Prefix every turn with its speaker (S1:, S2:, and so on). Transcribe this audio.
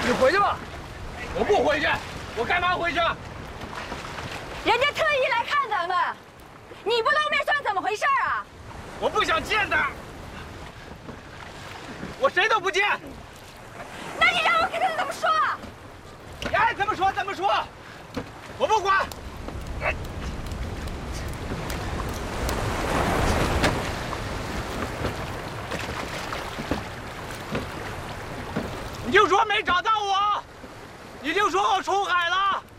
S1: 你回去吧。我不回去，我干嘛回去？
S2: 人家特意来看咱们，你不露面算怎么回事啊？
S1: 我不想见他，我谁都不见。
S2: 那你让我跟他怎么说？
S1: 你爱怎么说怎么说，我不管。你就说没找到我，你就说我出海